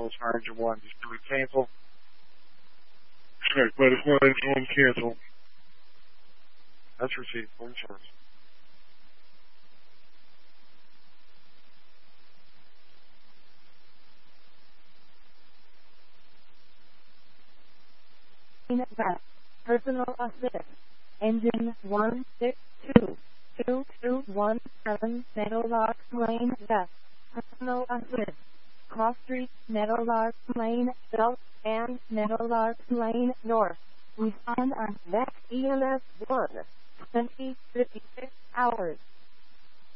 cancels Ranger 1. Should we cancel? Check, but it's not on cancel. That's received full insurance. Personal assist. Engine 1622217 Meadowlark Lane West. Personal assist. Cross Street, Meadowlark Lane South, and Meadowlark Lane North. Respond on VEX EMS 1. 2056 hours.